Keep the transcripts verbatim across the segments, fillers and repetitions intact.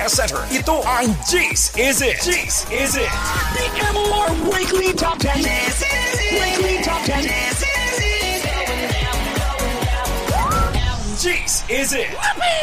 Center. Ito ang G's Is It. G's Is It. The M O R Weekly Top ten. Weekly Top ten. G's Is It.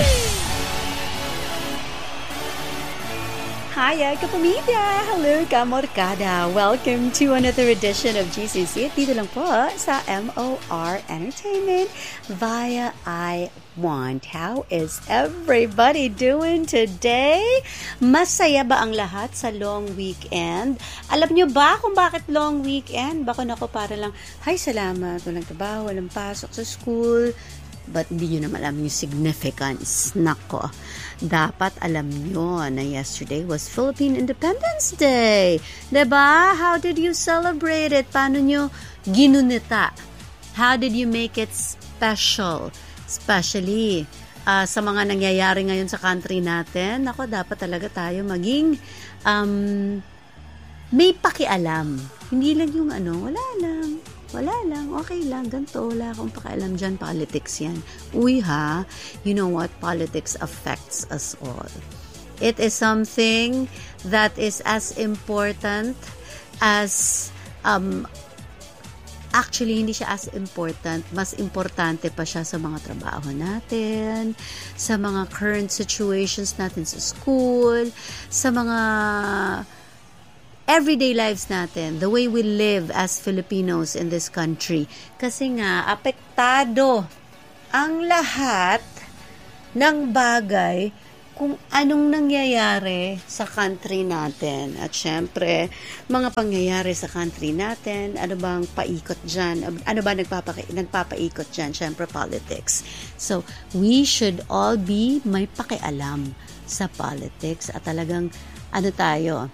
Hiya, kapamilya! Hello, kamorkada! Welcome to another edition of G C C. Dito lang po sa M O R Entertainment via I Want. How is everybody doing today? Masaya ba ang lahat sa long weekend? Alam nyo ba kung bakit long weekend? Baka nako para lang, hay salamat, walang trabaho, walang pasok sa school. But hindi nyo naman alam yung significance. Nako, dapat alam nyo na yesterday was Philippine Independence Day. Diba? How did you celebrate it? Paano nyo ginunita? How did you make it special? Especially uh, sa mga nangyayari ngayon sa country natin. Nako, dapat talaga tayo maging um, may pakialam. Hindi lang yung ano, wala lang. Wala lang, okay lang, ganito, wala akong pakialam dyan, politics yan. Uy ha, you know what, politics affects us all. It is something that is as important as, um, actually hindi siya as important, mas importante pa siya sa mga trabaho natin, sa mga current situations natin sa school, sa mga everyday lives natin, the way we live as Filipinos in this country. Kasi nga, apektado ang lahat ng bagay kung anong nangyayari sa country natin. At syempre, mga pangyayari sa country natin, ano bang paikot dyan? Ano ba nagpapaka- nagpapaikot dyan? Syempre, politics. So, we should all be may pakialam sa politics at talagang, ano tayo,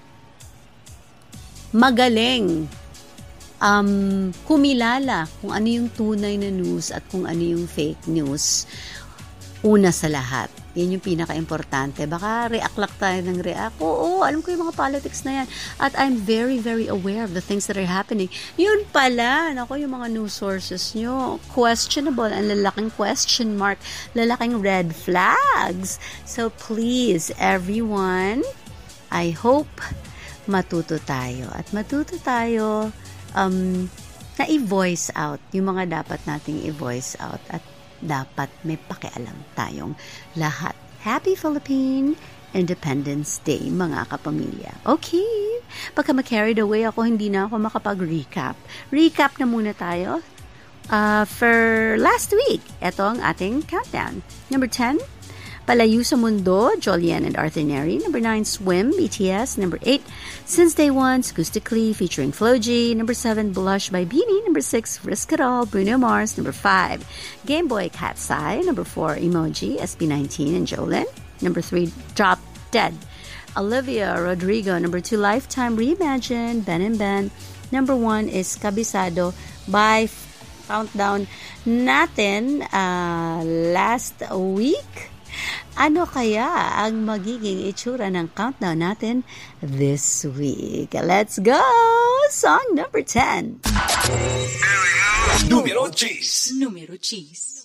magaling um, kumilala kung ano yung tunay na news at kung ano yung fake news. Una sa lahat. Yan yung pinaka-importante. Baka react lang tayo ng react. Oo, alam ko yung mga politics na yan. At I'm very, very aware of the things that are happening. Yun pala, naku, yung mga news sources nyo, questionable, ang lalaking question mark, lalaking red flags. So please, everyone, I hope matuto tayo. At matuto tayo um, na i-voice out yung mga dapat nating i-voice out at dapat may pakialam tayong lahat. Happy Philippine Independence Day, mga kapamilya. Okay, pagka ma-carried away ako, hindi na ako makapag-recap. Recap na muna tayo. Uh, for last week, ito ang ating countdown. Number ten, Palayo sa Mundo, Jolian and Arthur Neri. Number nine, Swim, B T S. Number eight, Since Day One, Acoustically, featuring Flo G. Number seven, Blush by Beanie. Number six, Risk It All, Bruno Mars. Number five, Game Boy Cat's Eye. Number four, Emoji, S B nineteen and Jolin. Number three, Drop Dead, Olivia Rodrigo. Number two, Lifetime Reimagine, Ben and Ben. Number one is Kabisado by Countdown natin uh, last week. Ano kaya ang magiging itsura ng countdown natin this week? Let's go! Song number ten. Numero G's. Numero G's.